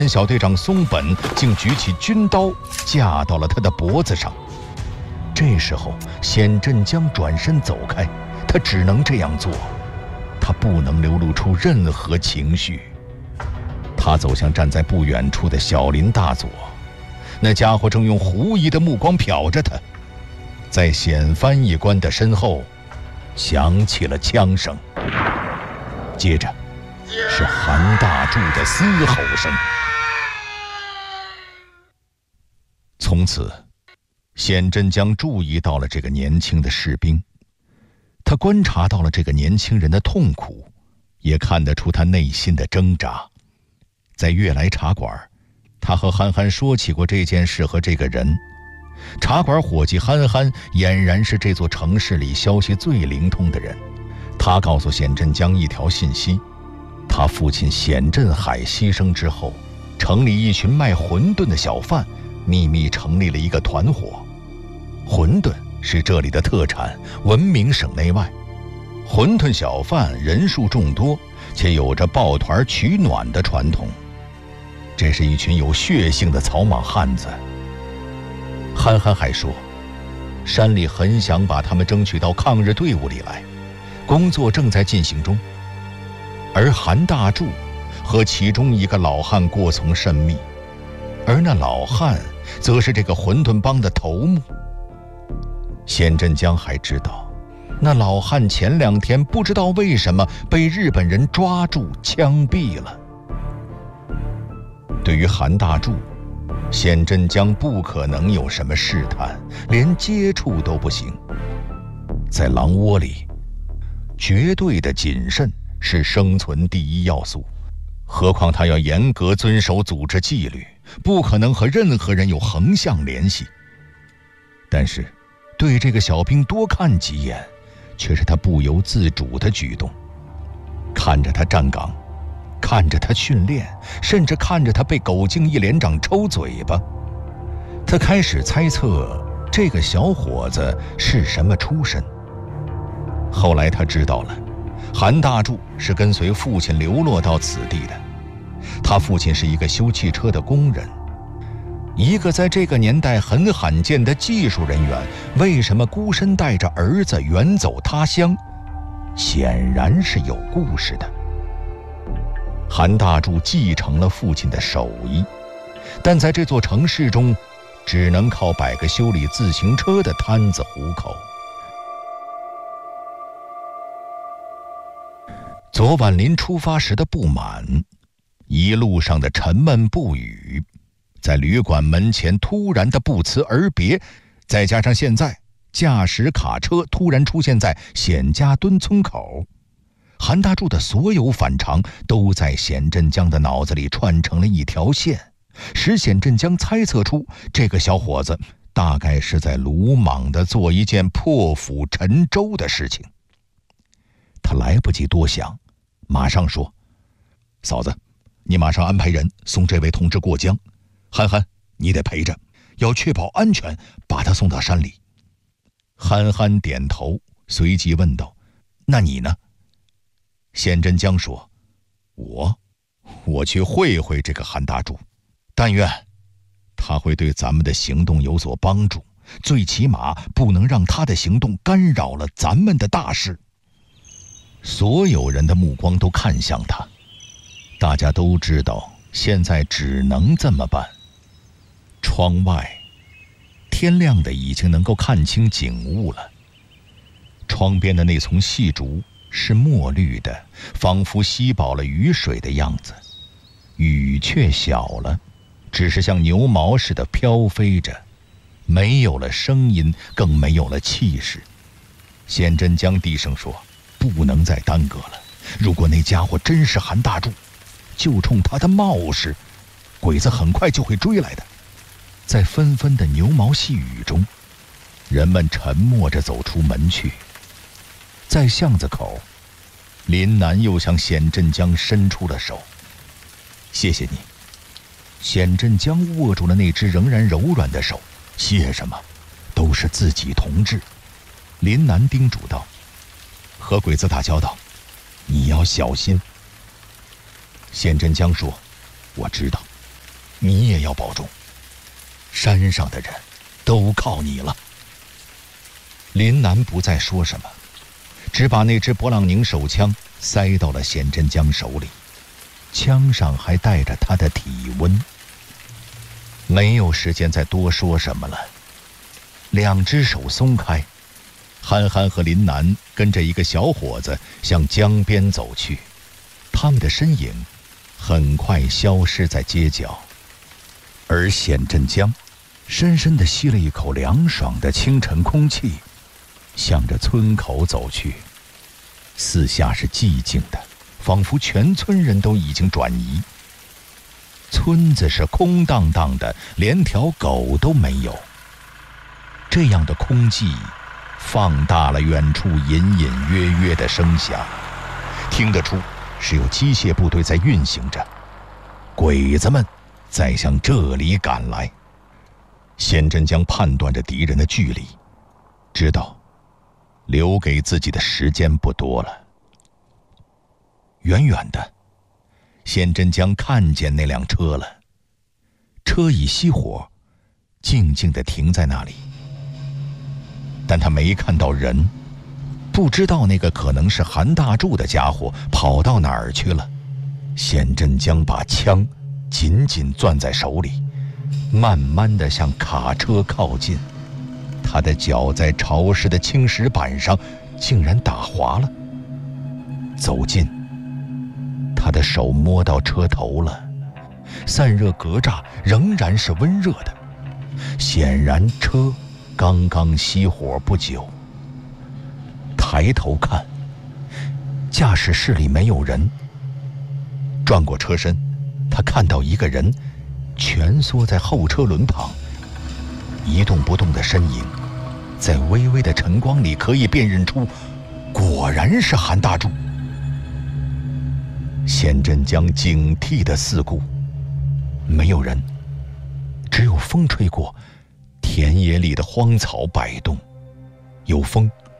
小队长松本竟举起军刀架到了他的脖子上。这时候，显镇江转身走开，他只能这样做，他不能流露出任何情绪。他走向站在不远处的小林大佐，那家伙正用狐疑的目光瞟着他。在显翻译官的身后，响起了枪声，接着是韩大柱的嘶吼声。从此，显镇江注意到了这个年轻的士兵，他观察到了这个年轻人的痛苦，也看得出他内心的挣扎。在悦来茶馆，他和憨憨说起过这件事和这个人。茶馆伙计憨憨俨然是这座城市里消息最灵通的人，他告诉显镇江一条信息：他父亲显镇海牺牲之后，城里一群卖馄饨的小贩秘密成立了一个团伙。馄饨是这里的特产，闻名省内外。馄饨小贩人数众多，且有着抱团取暖的传统。这是一群有血性的草莽汉子。憨憨还说，山里很想把他们争取到抗日队伍里来，工作正在进行中。而韩大柱和其中一个老汉过从甚密，而那老汉则是这个馄饨帮的头目。显镇江还知道，那老汉前2天不知道为什么被日本人抓住枪毙了。对于韩大柱，显镇江不可能有什么试探，连接触都不行。在狼窝里，绝对的谨慎是生存第一要素，何况他要严格遵守组织纪律，不可能和任何人有横向联系。但是对这个小兵多看几眼，却是他不由自主的举动。看着他站岗，看着他训练，甚至看着他被狗敬一连长抽嘴巴，他开始猜测这个小伙子是什么出身。后来他知道了，韩大柱是跟随父亲流落到此地的，他父亲是一个修汽车的工人。一个在这个年代很罕见的技术人员，为什么孤身带着儿子远走他乡？显然是有故事的。韩大柱继承了父亲的手艺，但在这座城市中，只能靠摆个修理自行车的摊子糊口。昨晚临出发时的不满，一路上的沉闷不语，在旅馆门前突然的不辞而别，再加上现在驾驶卡车突然出现在显家墩村口，韩大柱的所有反常都在显镇江的脑子里串成了一条线，使显镇江猜测出这个小伙子大概是在鲁莽地做一件破釜沉舟的事情。他来不及多想，马上说：嫂子，你马上安排人送这位同志过江，憨憨你得陪着，要确保安全，把他送到山里。憨憨点头，随即问道：那你呢？显镇江说：我去会会这个韩大柱，但愿他会对咱们的行动有所帮助，最起码不能让他的行动干扰了咱们的大事。所有人的目光都看向他，大家都知道现在只能这么办。窗外天亮的已经能够看清景物了，窗边的那丛细竹是墨绿的，仿佛吸饱了雨水的样子，雨却小了，只是像牛毛似的飘飞着，没有了声音，更没有了气势。显镇江低声说：不能再耽搁了，如果那家伙真是韩大柱，就冲他的冒失，鬼子很快就会追来的。在纷纷的牛毛细雨中，人们沉默着走出门去。在巷子口，林南又向显镇江伸出了手。谢谢你。显镇江握住了那只仍然柔软的手。谢什么，都是自己同志。林南叮嘱道：和鬼子打交道，你要小心。显镇江说：我知道， 你也要保重，山上的人都靠你了。林南不再说什么，只把那支勃朗宁手枪塞到了谢真江手里，枪上还带着他的体温。没有时间再多说什么了，两只手松开，憨憨和林南跟着一个小伙子向江边走去，他们的身影很快消失在街角。而谢真江深深地吸了一口凉爽的清晨空气，向着村口走去。四下是寂静的，仿佛全村人都已经转移。村子是空荡荡的，连条狗都没有。这样的空寂放大了远处隐隐约约的声响，听得出是有机械部队在运行着，鬼子们在向这里赶来。谢真江判断着敌人的距离，知道留给自己的时间不多了。远远的，谢真江看见那辆车了，车已熄火，静静地停在那里。但他没看到人，不知道那个可能是韩大柱的家伙跑到哪儿去了。谢真江把枪紧紧攥在手里，慢慢地向卡车靠近。他的脚在潮湿的青石板上竟然打滑了。走近，他的手摸到车头了，散热格栅仍然是温热的，显然车刚刚熄火不久。抬头看，驾驶室里没有人。转过车身，他看到一个人蜷缩在后车轮旁，一动不动的身影在微微的晨光里可以辨认出，果然是韩大柱。谢真江警惕地四顾，没有人，只有风吹过，田野里的荒草摆动，有风